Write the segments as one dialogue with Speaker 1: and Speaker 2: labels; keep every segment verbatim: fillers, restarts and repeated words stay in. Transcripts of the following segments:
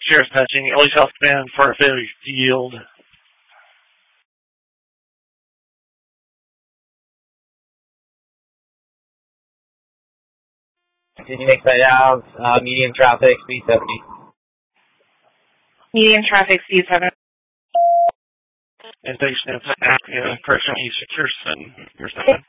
Speaker 1: Sheriff's patching, L A South Command for a failure to yield.
Speaker 2: Continue Lakeside Ave, uh, medium traffic, speed seventy.
Speaker 3: Medium traffic, speed seven.
Speaker 1: And station is uh, correction, you secure seven. You're seven.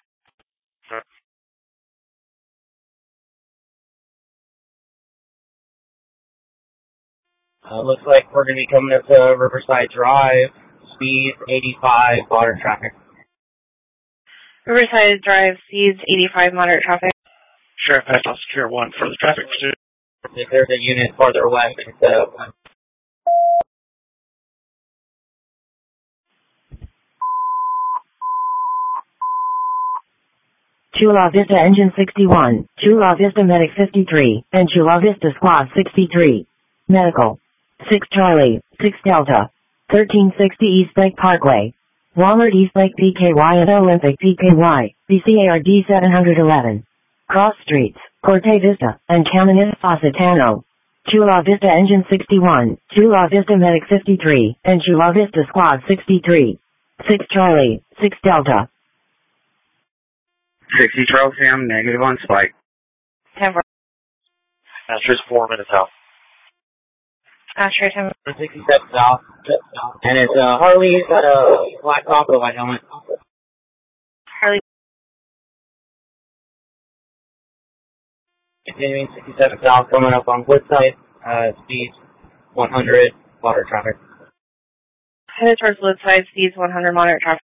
Speaker 2: Uh, looks like we're going to be coming up to Riverside Drive, speed eighty-five, moderate traffic.
Speaker 3: Riverside Drive, speeds eighty-five, moderate traffic.
Speaker 1: Sheriff patch, I'll secure one for the traffic pursuit.
Speaker 2: If there's a unit farther west, instead of one.
Speaker 4: Chula Vista Engine sixty-one, Chula Vista Medic fifty-three, and Chula Vista Squad sixty-three. Medical. six Charlie, six Delta. thirteen sixty East Lake Parkway. Walmart East Lake P K Y and Olympic P K Y, B C A R D seven eleven. Cross Streets, Corte Vista, and Caminito Positano. Chula Vista Engine sixty-one, Chula Vista Medic fifty-three, and Chula Vista Squad sixty-three. six Charlie, six Delta.
Speaker 5: sixty Charlie Sam, negative on spike.
Speaker 3: ten four.
Speaker 1: Asterisk four minutes out.
Speaker 3: Astro ten.
Speaker 2: sixty-seven south, and it's uh, Harley's got a black top with a white helmet.
Speaker 3: Harley.
Speaker 2: Continuing sixty-seven south, coming up on Woodside, uh, speed one hundred, moderate traffic.
Speaker 3: Headed towards Woodside, speeds one hundred, moderate traffic.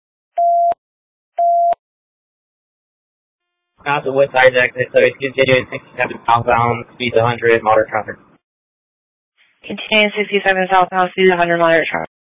Speaker 2: Now the Woodside exit, so it's continuing sixty-seven southbound, speed one hundred, moderate traffic.
Speaker 3: Continuing sixty-seven southbound, speed one hundred, moderate traffic.